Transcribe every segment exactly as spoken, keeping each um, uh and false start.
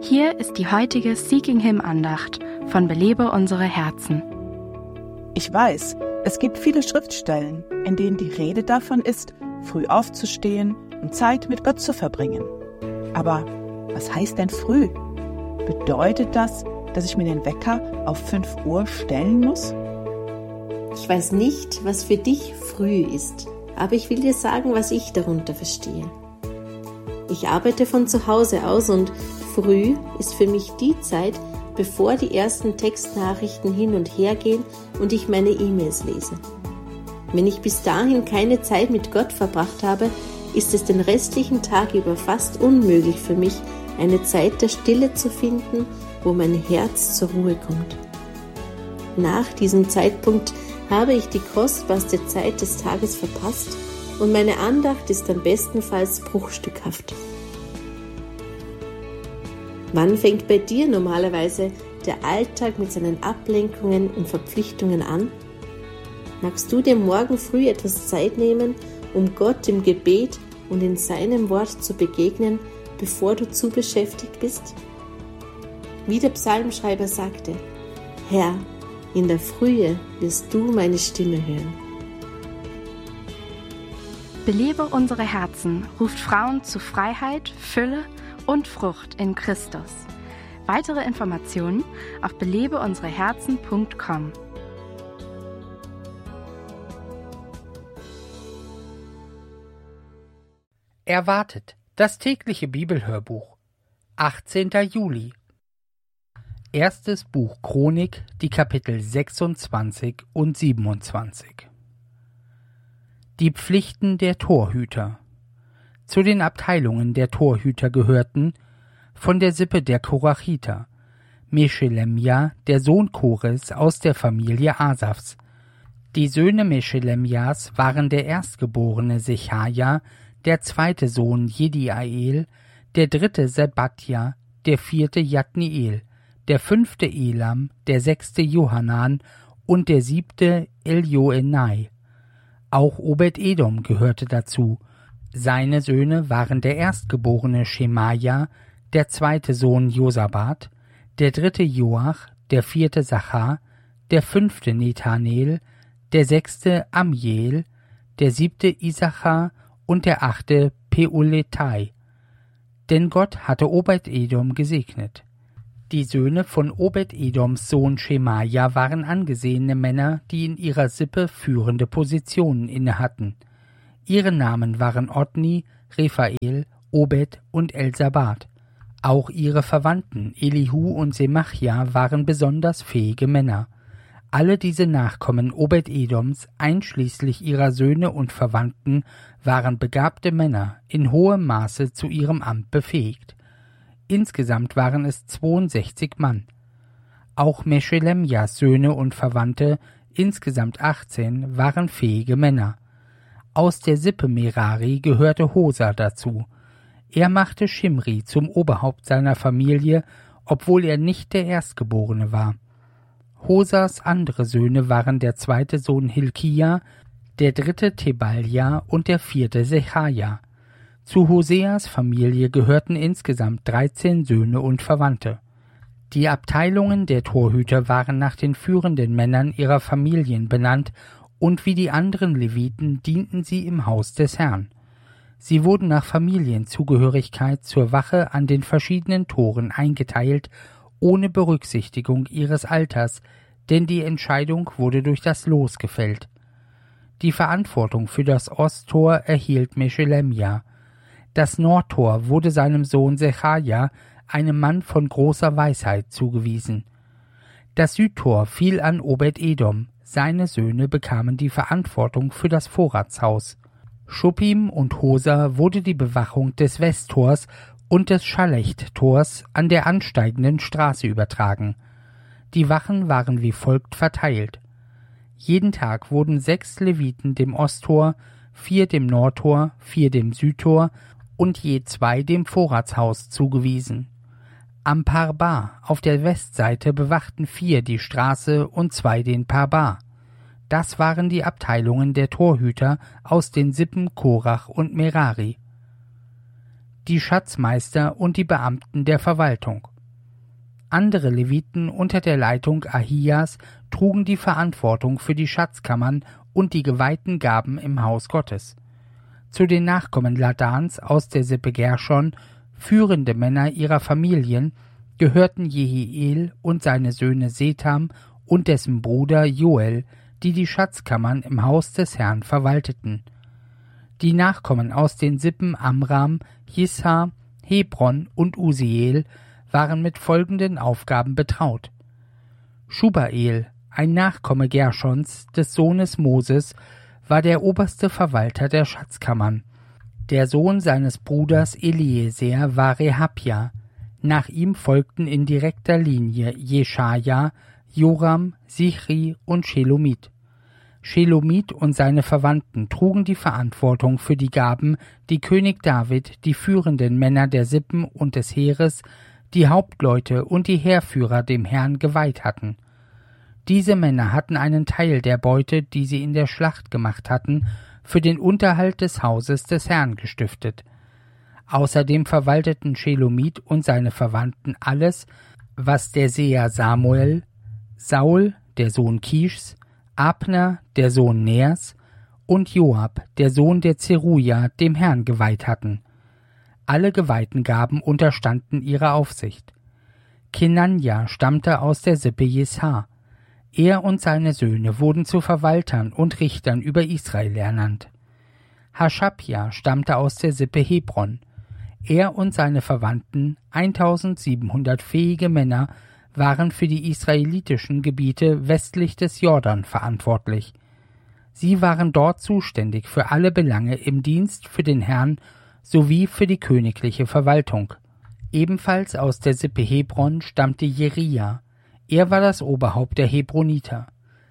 Hier ist die heutige Seeking Him Andacht von Belebe unsere Herzen. Ich weiß, es gibt viele Schriftstellen, in denen die Rede davon ist, früh aufzustehen und Zeit mit Gott zu verbringen. Aber was heißt denn früh? Bedeutet das, dass ich mir den Wecker auf fünf Uhr stellen muss? Ich weiß nicht, was für dich früh ist, aber ich will dir sagen, was ich darunter verstehe. Ich arbeite von zu Hause aus und früh ist für mich die Zeit, bevor die ersten Textnachrichten hin und her gehen und ich meine E-Mails lese. Wenn ich bis dahin keine Zeit mit Gott verbracht habe, ist es den restlichen Tag über fast unmöglich für mich, eine Zeit der Stille zu finden, wo mein Herz zur Ruhe kommt. Nach diesem Zeitpunkt habe ich die kostbarste Zeit des Tages verpasst und meine Andacht ist dann bestenfalls bruchstückhaft. Wann fängt bei dir normalerweise der Alltag mit seinen Ablenkungen und Verpflichtungen an? Magst du dir morgen früh etwas Zeit nehmen, um Gott im Gebet und in seinem Wort zu begegnen, bevor du zu beschäftigt bist? Wie der Psalmschreiber sagte: Herr, in der Frühe wirst du meine Stimme hören. Belebe unsere Herzen ruft Frauen zu Freiheit, Fülle und Frucht in Christus. Weitere Informationen auf belebe unsere herzen punkt com. Erwartet, das tägliche Bibelhörbuch. achtzehnter Juli. Erstes Buch Chronik, die Kapitel sechsundzwanzig und siebenundzwanzig. Die Pflichten der Torhüter. Zu den Abteilungen der Torhüter gehörten von der Sippe der Korachiter Meshelemja, der Sohn Kores aus der Familie Asafs. Die Söhne Meshelemjas waren der erstgeborene Sechaja, der zweite Sohn Jediael, der dritte Sebadja, der vierte Jatniel, der fünfte Elam, der sechste Johanan und der siebte Eljoenai. Auch Obed-Edom gehörte dazu. Seine Söhne waren der erstgeborene Schemaja, der zweite Sohn Josabad, der dritte Joach, der vierte Sachar, der fünfte Nethanel, der sechste Amiel, der siebte Isachar und der achte Peuletai. Denn Gott hatte Obed-Edom gesegnet. Die Söhne von Obed-Edoms Sohn Schemaja waren angesehene Männer, die in ihrer Sippe führende Positionen innehatten. Ihre Namen waren Otni, Rephael, Obed und Elsabad. Auch ihre Verwandten Elihu und Semachja waren besonders fähige Männer. Alle diese Nachkommen Obed-Edoms, einschließlich ihrer Söhne und Verwandten, waren begabte Männer, in hohem Maße zu ihrem Amt befähigt. Insgesamt waren es zweiundsechzig Mann. Auch Meshelemjas Söhne und Verwandte, insgesamt achtzehn, waren fähige Männer. Aus der Sippe Merari gehörte Hosa dazu. Er machte Schimri zum Oberhaupt seiner Familie, obwohl er nicht der Erstgeborene war. Hosas andere Söhne waren der zweite Sohn Hilkia, der dritte Tebalja und der vierte Sechaja. Zu Hoseas Familie gehörten insgesamt dreizehn Söhne und Verwandte. Die Abteilungen der Torhüter waren nach den führenden Männern ihrer Familien benannt, und wie die anderen Leviten dienten sie im Haus des Herrn. Sie wurden nach Familienzugehörigkeit zur Wache an den verschiedenen Toren eingeteilt, ohne Berücksichtigung ihres Alters, denn die Entscheidung wurde durch das Los gefällt. Die Verantwortung für das Osttor erhielt Meshelemja. Das Nordtor wurde seinem Sohn Sechaja, einem Mann von großer Weisheit, zugewiesen. Das Südtor fiel an Obed-Edom. Seine Söhne bekamen die Verantwortung für das Vorratshaus. Schuppim und Hosa wurde die Bewachung des Westtors und des Schalecht-Tors an der ansteigenden Straße übertragen. Die Wachen waren wie folgt verteilt. Jeden Tag wurden sechs Leviten dem Osttor, vier dem Nordtor, vier dem Südtor und je zwei dem Vorratshaus zugewiesen. Am Parbar auf der Westseite bewachten vier die Straße und zwei den Parbar. Das waren die Abteilungen der Torhüter aus den Sippen Korach und Merari. Die Schatzmeister und die Beamten der Verwaltung. Andere Leviten unter der Leitung Ahias trugen die Verantwortung für die Schatzkammern und die geweihten Gaben im Haus Gottes. Zu den Nachkommen Ladans aus der Sippe Gerschon, führende Männer ihrer Familien, gehörten Jehiel und seine Söhne Setham und dessen Bruder Joel, die die Schatzkammern im Haus des Herrn verwalteten. Die Nachkommen aus den Sippen Amram, Jishar, Hebron und Usiel waren mit folgenden Aufgaben betraut. Schubael, ein Nachkomme Gerschons, des Sohnes Moses, war der oberste Verwalter der Schatzkammern. Der Sohn seines Bruders Eliezer war Rehabja. Nach ihm folgten in direkter Linie Jeschaja, Joram, Sichri und Shelomit. Shelomit und seine Verwandten trugen die Verantwortung für die Gaben, die König David, die führenden Männer der Sippen und des Heeres, die Hauptleute und die Heerführer dem Herrn geweiht hatten. Diese Männer hatten einen Teil der Beute, die sie in der Schlacht gemacht hatten, für den Unterhalt des Hauses des Herrn gestiftet. Außerdem verwalteten Shelomit und seine Verwandten alles, was der Seher Samuel, Saul, der Sohn Kischs, Abner, der Sohn Ners, und Joab, der Sohn der Zeruja, dem Herrn geweiht hatten. Alle geweihten Gaben unterstanden ihrer Aufsicht. Kenanja stammte aus der Sippe Jishar. Er und seine Söhne wurden zu Verwaltern und Richtern über Israel ernannt. Haschabja stammte aus der Sippe Hebron. Er und seine Verwandten, eintausendsiebenhundert fähige Männer, waren für die israelitischen Gebiete westlich des Jordan verantwortlich. Sie waren dort zuständig für alle Belange im Dienst für den Herrn sowie für die königliche Verwaltung. Ebenfalls aus der Sippe Hebron stammte Jeria. Er war das Oberhaupt der Hebroniter.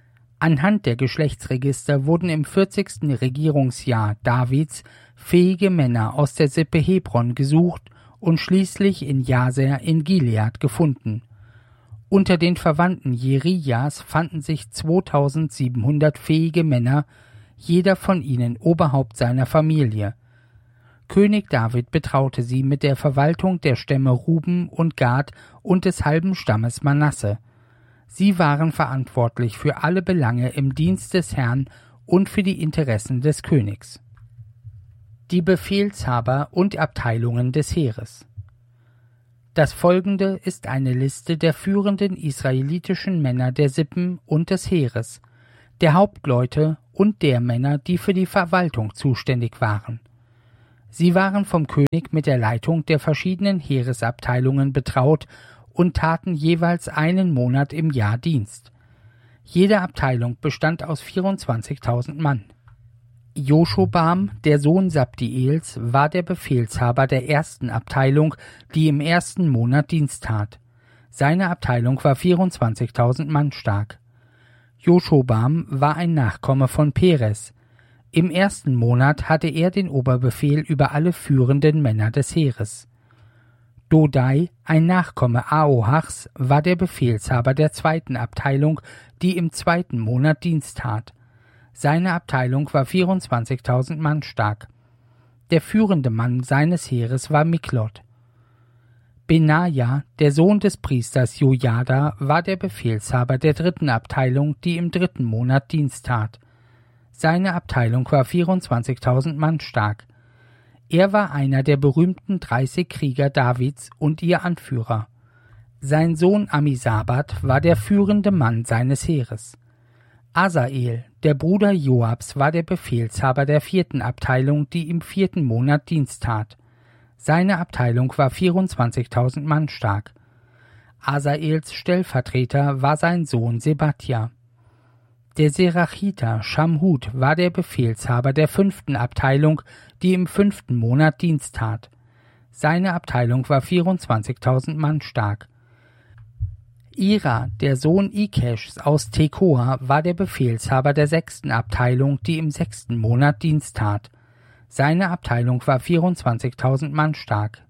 Anhand der Geschlechtsregister wurden im vierzigsten Regierungsjahr Davids fähige Männer aus der Sippe Hebron gesucht und schließlich in Jaser in Gilead gefunden. Unter den Verwandten Jerias fanden sich zweitausendsiebenhundert fähige Männer, jeder von ihnen Oberhaupt seiner Familie. König David betraute sie mit der Verwaltung der Stämme Ruben und Gad und des halben Stammes Manasse. Sie waren verantwortlich für alle Belange im Dienst des Herrn und für die Interessen des Königs. Die Befehlshaber und Abteilungen des Heeres. Das folgende ist eine Liste der führenden israelitischen Männer der Sippen und des Heeres, der Hauptleute und der Männer, die für die Verwaltung zuständig waren. Sie waren vom König mit der Leitung der verschiedenen Heeresabteilungen betraut und taten jeweils einen Monat im Jahr Dienst. Jede Abteilung bestand aus vierundzwanzigtausend Mann. Joschobam, der Sohn Sabdiels, war der Befehlshaber der ersten Abteilung, die im ersten Monat Dienst tat. Seine Abteilung war vierundzwanzigtausend Mann stark. Joschobam war ein Nachkomme von Peres. Im ersten Monat hatte er den Oberbefehl über alle führenden Männer des Heeres. Dodai, ein Nachkomme Ahoachs, war der Befehlshaber der zweiten Abteilung, die im zweiten Monat Dienst tat. Seine Abteilung war vierundzwanzigtausend Mann stark. Der führende Mann seines Heeres war Miklot. Benaja, der Sohn des Priesters Jojada, war der Befehlshaber der dritten Abteilung, die im dritten Monat Dienst tat. Seine Abteilung war vierundzwanzigtausend Mann stark. Er war einer der berühmten dreißig Krieger Davids und ihr Anführer. Sein Sohn Amisabat war der führende Mann seines Heeres. Asael, der Bruder Joabs, war der Befehlshaber der vierten Abteilung, die im vierten Monat Dienst tat. Seine Abteilung war vierundzwanzigtausend Mann stark. Asaels Stellvertreter war sein Sohn Sebatja. Der Serachiter Schamhut war der Befehlshaber der fünften Abteilung, die im fünften Monat Dienst tat. Seine Abteilung war vierundzwanzigtausend Mann stark. Ira, der Sohn Ikeschs aus Tekoa, war der Befehlshaber der sechsten Abteilung, die im sechsten Monat Dienst tat. Seine Abteilung war vierundzwanzigtausend Mann stark.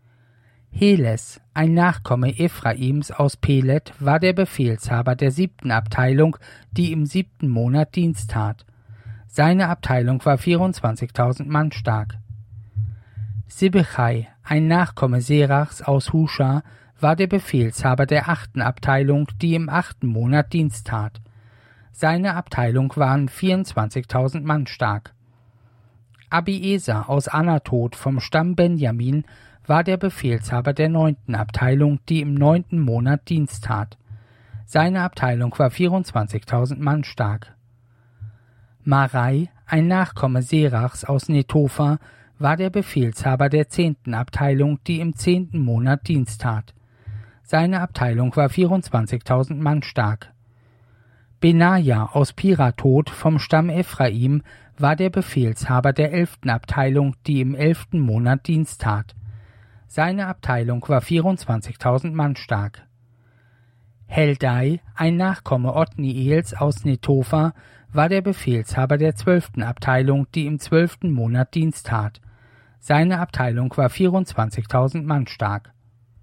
Heles, ein Nachkomme Ephraims aus Pelet, war der Befehlshaber der siebten Abteilung, die im siebten Monat Dienst tat. Seine Abteilung war vierundzwanzigtausend Mann stark. Sibbechai, ein Nachkomme Serachs aus Husha, war der Befehlshaber der achten Abteilung, die im achten Monat Dienst tat. Seine Abteilung waren vierundzwanzigtausend Mann stark. Abieser aus Anatot vom Stamm Benjamin war der Befehlshaber der neunten Abteilung, die im neunten Monat Dienst tat. Seine Abteilung war vierundzwanzigtausend Mann stark. Marai, ein Nachkomme Serachs aus Netofa, war der Befehlshaber der zehnten Abteilung, die im zehnten Monat Dienst tat. Seine Abteilung war vierundzwanzigtausend Mann stark. Benaja aus Piratot vom Stamm Ephraim war der Befehlshaber der elften Abteilung, die im elften Monat Dienst tat. Seine Abteilung war vierundzwanzigtausend Mann stark. Heldai, ein Nachkomme Othniels aus Netofa, war der Befehlshaber der zwölften Abteilung, die im zwölften Monat Dienst tat. Seine Abteilung war vierundzwanzigtausend Mann stark.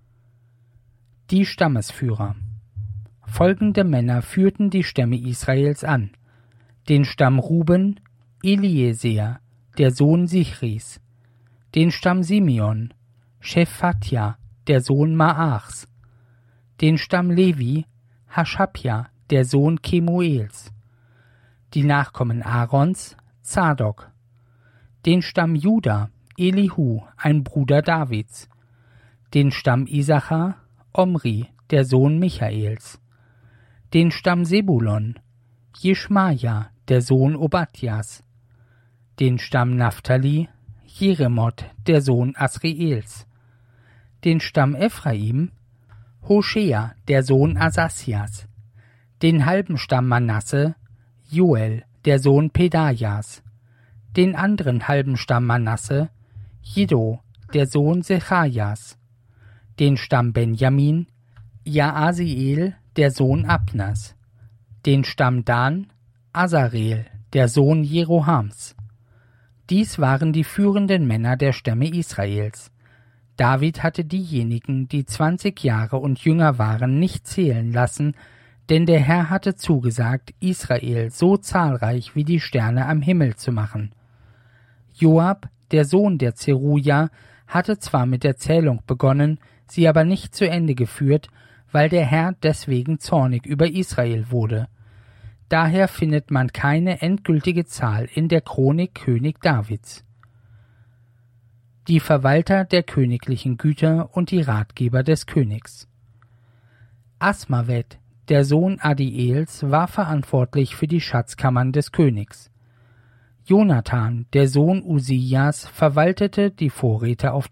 Die Stammesführer. Folgende Männer führten die Stämme Israels an: den Stamm Ruben, Eliezer, der Sohn Sichris; den Stamm Simeon, Shephatja, der Sohn Maachs; den Stamm Levi, Haschabja, der Sohn Kemuels; die Nachkommen Aarons, Zadok; den Stamm Juda, Elihu, ein Bruder Davids; den Stamm Isachar, Omri, der Sohn Michaels; den Stamm Sebulon, Jeschmaja, der Sohn Obadjas; den Stamm Naphtali, Jeremoth, der Sohn Asriels; den Stamm Ephraim, Hoshea, der Sohn Asasias; den halben Stamm Manasse, Joel, der Sohn Pedajas; den anderen halben Stamm Manasse, Jiddo, der Sohn Sechajas; den Stamm Benjamin, Jaasiel, der Sohn Abnas; den Stamm Dan, Asarel, der Sohn Jerohams. Dies waren die führenden Männer der Stämme Israels. David hatte diejenigen, die zwanzig Jahre und jünger waren, nicht zählen lassen, denn der Herr hatte zugesagt, Israel so zahlreich wie die Sterne am Himmel zu machen. Joab, der Sohn der Zeruja, hatte zwar mit der Zählung begonnen, sie aber nicht zu Ende geführt, weil der Herr deswegen zornig über Israel wurde. Daher findet man keine endgültige Zahl in der Chronik König Davids. Die Verwalter der königlichen Güter und die Ratgeber des Königs. Asmavet, der Sohn Adiels, war verantwortlich für die Schatzkammern des Königs. Jonathan, der Sohn Usias, verwaltete die Vorräte auf